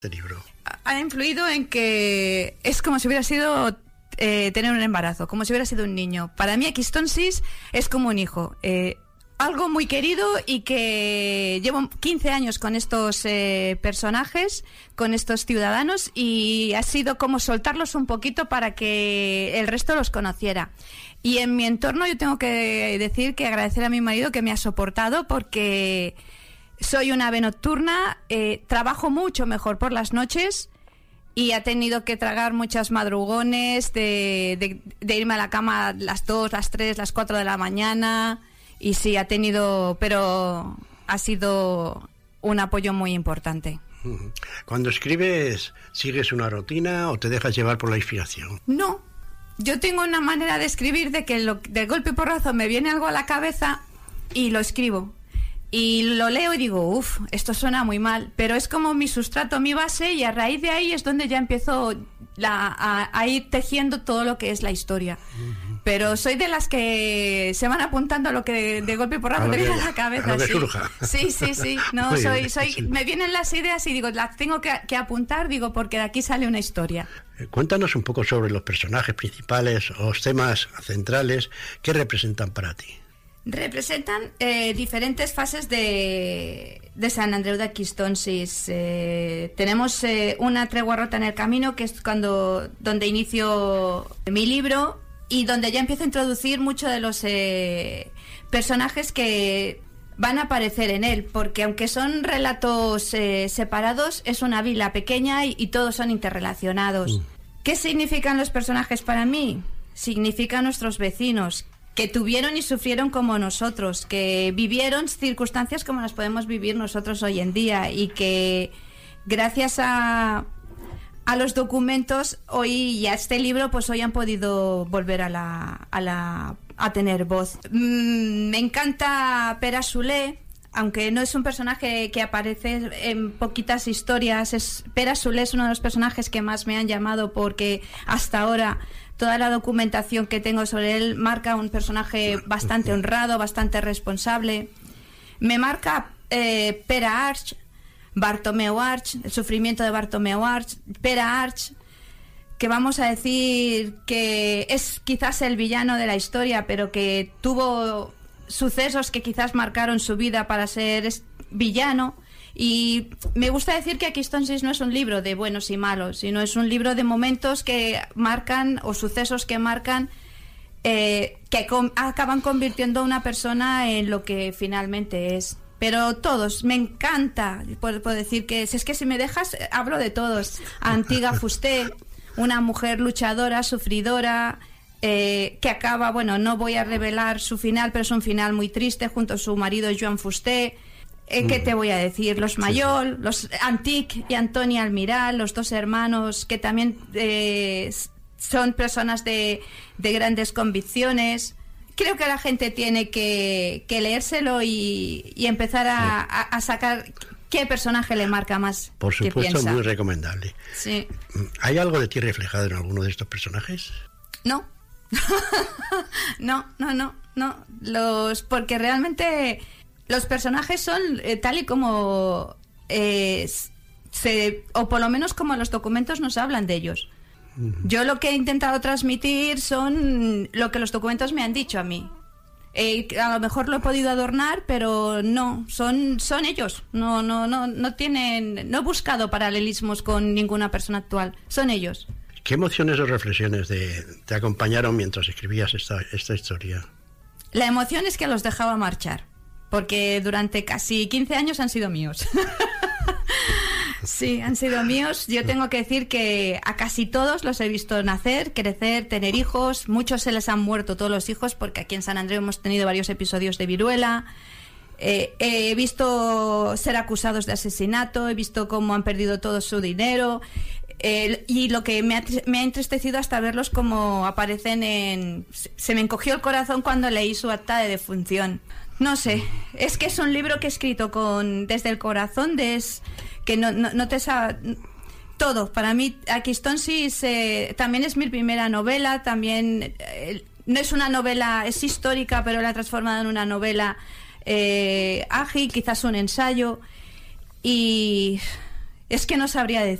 este libro? Ha influido en que es como si hubiera sido tener un embarazo, como si hubiera sido un niño. Para mí Aquistonsis es como un hijo, algo muy querido, y que llevo 15 años con estos personajes, con estos ciudadanos, y ha sido como soltarlos un poquito para que el resto los conociera. Y en mi entorno yo tengo que decir que agradecer a mi marido que me ha soportado, porque soy una ave nocturna, trabajo mucho mejor por las noches, y ha tenido que tragar muchas madrugones de irme a la cama a las 2, las 3, las 4 de la mañana, y sí, pero ha sido un apoyo muy importante. Cuando escribes, ¿sigues una rutina o te dejas llevar por la inspiración? No, yo tengo una manera de escribir de que de golpe y porrazo me viene algo a la cabeza y lo escribo. Y lo leo y digo, esto suena muy mal, pero es como mi sustrato, mi base, y a raíz de ahí es donde ya empiezo a ir tejiendo todo lo que es la historia. Pero soy de las que se van apuntando lo que de golpe y porrazo te viene a la cabeza. A lo que surja. Sí. No, me vienen las ideas y digo, las tengo que apuntar, digo, porque de aquí sale una historia. Cuéntanos un poco sobre los personajes principales o los temas centrales que representan para ti. Representan diferentes fases de Sant Andreu d'Aquistonsis. Tenemos una tregua rota en el camino, que es donde inicio mi libro, y donde ya empiezo a introducir muchos de los personajes que van a aparecer en él, porque aunque son relatos separados, es una vila pequeña y todos son interrelacionados. ¿Qué significan los personajes para mí? Significan nuestros vecinos, que tuvieron y sufrieron como nosotros, que vivieron circunstancias como las podemos vivir nosotros hoy en día, y que gracias a los documentos hoy y a este libro, pues hoy han podido volver a tener voz. Me encanta Pere Soler, aunque no es un personaje que aparece en poquitas historias. Pere Soler es uno de los personajes que más me han llamado, porque hasta ahora toda la documentación que tengo sobre él marca un personaje bastante honrado, bastante responsable. Me marca Pere Arch, Bartomeu Arch, el sufrimiento de Bartomeu Arch, Pere Arch, que vamos a decir que es quizás el villano de la historia, pero que tuvo sucesos que quizás marcaron su vida para ser villano. Y me gusta decir que Aquistonsis no es un libro de buenos y malos, sino es un libro de momentos que marcan, o sucesos que marcan, que acaban convirtiendo a una persona en lo que finalmente es. Pero todos, me encanta, puedo decir que es que si me dejas, hablo de todos. Antiga Fuster, una mujer luchadora, sufridora, que acaba, no voy a revelar su final, pero es un final muy triste, junto a su marido Joan Fuster. ¿Qué te voy a decir? Los Mayol, los Antic y Antoni Almiral, los dos hermanos que también son personas de grandes convicciones. Creo que la gente tiene que leérselo y empezar a sacar qué personaje le marca más. Por supuesto, muy recomendable. Sí. ¿Hay algo de ti reflejado en alguno de estos personajes? No. No. Porque realmente los personajes son tal y como o por lo menos como los documentos nos hablan de ellos. Yo lo que he intentado transmitir son lo que los documentos me han dicho a mí. A lo mejor lo he podido adornar, pero no, son ellos. No he buscado paralelismos con ninguna persona actual. Son ellos. ¿Qué emociones o reflexiones te acompañaron mientras escribías esta historia? La emoción es que los dejaba marchar, porque durante casi 15 años han sido míos. Sí, han sido míos. Yo tengo que decir que a casi todos los he visto nacer, crecer, tener hijos. Muchos se les han muerto todos los hijos, porque aquí en Sant Andreu hemos tenido varios episodios de viruela. He visto ser acusados de asesinato, he visto cómo han perdido todo su dinero. Y lo que me ha entristecido hasta verlos como aparecen se me encogió el corazón cuando leí su acta de defunción. No sé, es que es un libro que he escrito desde el corazón, que no te sabe todo. Para mí Aquistonsis también es mi primera novela, también no es una novela, es histórica, pero la he transformado en una novela ágil, quizás un ensayo, y Es que no sabría decir.